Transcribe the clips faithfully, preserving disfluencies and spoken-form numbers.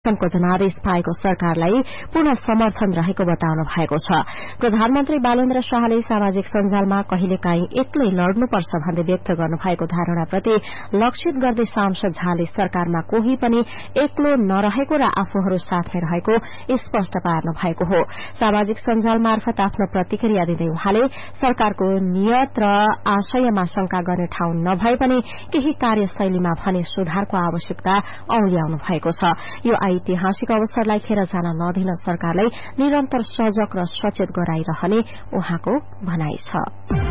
को जनादेश पाएको सरकारलाई पूर्ण समर्थन रहेको बताउनु भएको छ। प्रधानमन्त्री बालेन्द्र शाहले सामाजिक सञ्जालमा कहिलेकाहीँ एक्लै लड्नुपर्छ भन्दै व्यक्त गर्नुभएको धारणाप्रति लक्षित गर्दै सांसद झाले सरकारमा कोही पनि एक्लो नरहेको र आफूहरू साथै रहेको स्पष्ट पार्नु भएको हो। सामाजिक सञ्जाल मार्फत आफ्नो प्रतिक्रिया दिँदै उहाँले सरकारको नियत र आशयमा शंका गर्ने ठाउँ नभए पनि केही कार्यशैलीमा भने सुधारको आवश्यकता औल्याउनु भएको छ। यो ऐतिहासिक अवसरलाई खेर जान नदिन सरकारलाई निरन्तर सजग र सचेत गराइरहने उहाँको भनाइ छ।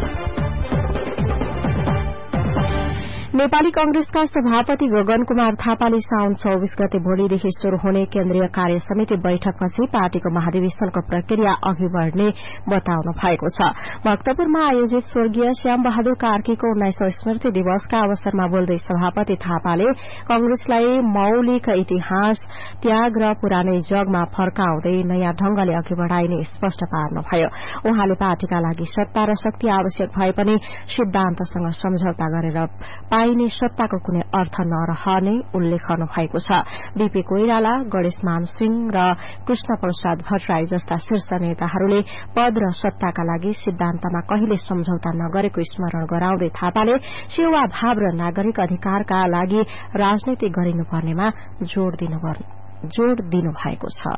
नेपाली कंग्रेसका सभापति गगन कुमार थापाले साउन चौबीस गते भोलिदेखि शुरू हुने केन्द्रीय कार्य समिति बैठकपछि पार्टीको महाधिवेशनको प्रक्रिया अघि बढ़ने बताउनु भएको छ। भक्तपुरमा आयोजित स्वर्गीय श्याम बहादुर कार्कीको उन्नाइसौं स्मृति दिवसका अवसरमा बोल्दै सभापति थापाले कंग्रेसलाई मौलिक इतिहास त्याग र पुरानै जगमा फर्काउँदै नयाँ ढंगले अघि बढ़ाइने स्पष्ट पार्नुभयो। उहाँले पार्टीका लागि सत्ता र शक्ति आवश्यक भए पनि सिद्धान्तसँग सम्झौता गरेर पाइने सत्ताको कुनै अर्थ नरहने उल्लेख गर्नु भएको छ। डीपी कोइराला, गणेशमान सिंह र कृष्ण प्रसाद भट्टराई जस्ता शीर्ष नेताहरूले पद र सत्ताका लागि सिद्धान्तमा कहिले सम्झौता नगरेको स्मरण गराउँदै थापाले सेवाभाव र नागरिक अधिकारका लागि राजनीति गरिनुपर्नेमा जोड़ दिनु भएको छ।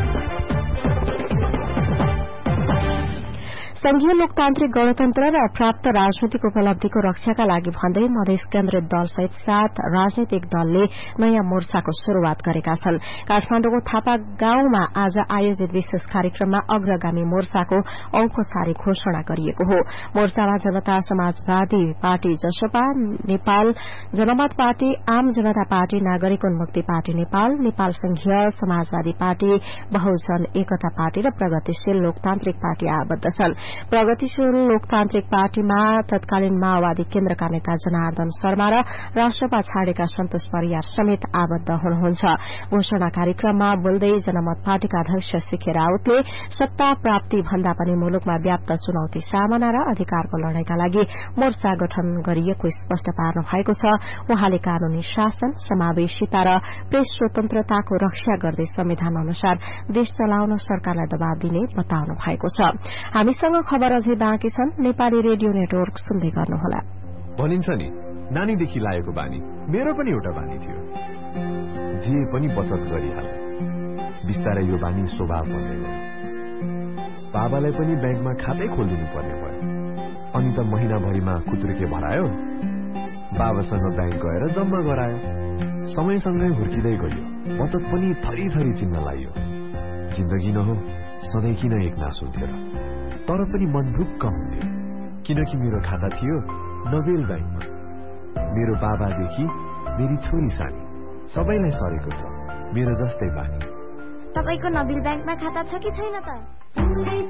संघीय लोकतान्त्रिक गणतन्त्र र प्राप्त राजनीतिक उपलब्धिको रक्षाका लागि भन्दै मधेस केन्द्रित दलसहित सात राजनीतिक दलले नयाँ मोर्चाको शुरूआत गरेका छन्। काठमाडौँको थापा गाउँमा आज आयोजित विशेष कार्यक्रममा अग्रगामी मोर्चाको औपचारिक घोषणा गरिएको हो। मोर्चामा जनता समाजवादी पार्टी जसपा नेपाल, जनमत पार्टी, आम जनता पार्टी, नागरिक उन्मुक्ति पार्टी नेपाल, नेपाल संघीय समाजवादी पार्टी, बहुजन एकता पार्टी र प्रगतिशील लोकतान्त्रिक पार्टी आबद्ध छन्। प्रगतिशील लोकतान्त्रिक पार्टीमा तत्कालीन माओवादी केन्द्रका नेता जनार्दन शर्मा र राष्ट्रपा छाडेका सन्तोष परियार समेत आबद्ध हुनुहुन्छ। घोषणा कार्यक्रममा बोल्दै जनमत पार्टीका अध्यक्ष सीके राउतले सत्ता प्राप्ति भन्दा पनि मुलुकमा व्याप्त चुनौती सामना र अधिकारको लड़ाईका लागि मोर्चा गठन गरिएको स्पष्ट पार्नु भएको छ। उहाँले कानूनी शासन, समावेशिता र प्रेस स्वतन्त्रताको रक्षा गर्दै संविधान अनुसार देश चलाउन सरकारलाई दबाव दिने बताउनु भएको छ। हामीसँग खबर अझै बाँकी छन्। नेपाली रेडियो नेटवर्क सुन्दै गर्नुहोला। भनिन्छ नि, नानीदेखि लागेको बानी मेरो पनि एउटा बानी थियो, जे पनि बचत गरिहाल। बिस्तारै यो बानी स्वभाव बन्दै गयो। बाबालाई पनि ब्याङ्कमा खातै खोलिदिनु पर्ने भयो। अनि त महिनाभरिमा खुत्रुके भरायो, बाबासँग ब्याङ्क गएर जम्मा गरायो। समयसँगै हुर्किँदै गयो, बचत पनि थरी थरी चिन्न लाग्यो। जिन्दगी न हो सधैँ किन एक नास हुन्थ्यो र, तर पनि मन ढुक्क हुन्थ्यो किनकि मेरो खाता थियो नोबेल ब्याङ्कमा। मेरो बाबादेखि मेरी छोरी सानी सबैलाई सरेको छ मेरो जस्तै बानी। तपाईको नोबेल ब्याङ्कमा खाता छ कि छैन त?